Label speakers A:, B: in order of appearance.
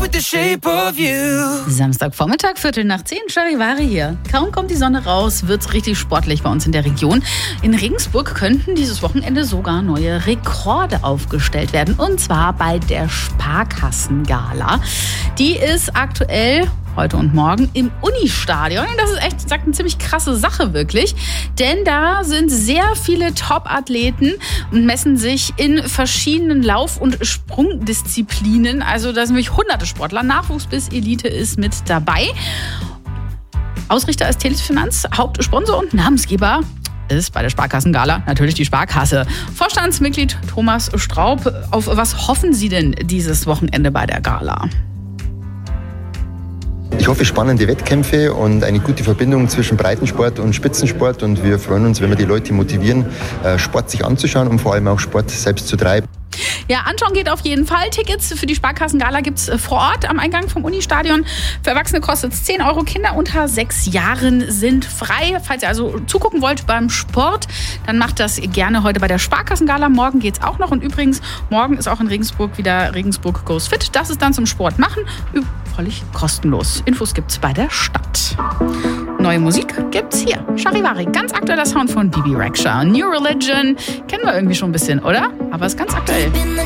A: with the shape of you.
B: Samstagvormittag, 9:15, Charivari hier. Kaum kommt die Sonne raus, wird's richtig sportlich bei uns in der Region. In Regensburg könnten dieses Wochenende sogar neue Rekorde aufgestellt werden. Und zwar bei der Sparkassengala. Die ist aktuell heute und morgen im Unistadion. Und das ist echt, sagt, eine ziemlich krasse Sache wirklich. Denn da sind sehr viele Top-Athleten und messen sich in verschiedenen Lauf- und Sprungdisziplinen. Also da sind wirklich hunderte Sportler. Nachwuchs bis Elite ist mit dabei. Ausrichter ist Telefinanz, Hauptsponsor und Namensgeber ist bei der Sparkassengala natürlich die Sparkasse. Vorstandsmitglied Thomas Straub, auf was hoffen Sie denn dieses Wochenende bei der Gala?
C: Ich hoffe, spannende Wettkämpfe und eine gute Verbindung zwischen Breitensport und Spitzensport. Und wir freuen uns, wenn wir die Leute motivieren, Sport sich anzuschauen und vor allem auch Sport selbst zu treiben.
B: Ja, anschauen geht auf jeden Fall. Tickets für die Sparkassengala gibt es vor Ort am Eingang vom Unistadion. Für Erwachsene kostet es 10 €. Kinder unter 6 Jahren sind frei. Falls ihr also zugucken wollt beim Sport, dann macht das gerne heute bei der Sparkassengala. Morgen geht es auch noch. Und übrigens, morgen ist auch in Regensburg wieder Regensburg Goes Fit. Das ist dann zum Sport machen. Völlig kostenlos. Infos gibt's bei der Stadt. Neue Musik gibt's hier. Charivari, ganz aktueller Sound von Bibi Rexha. New Religion kennen wir irgendwie schon ein bisschen, oder? Aber ist ganz aktuell.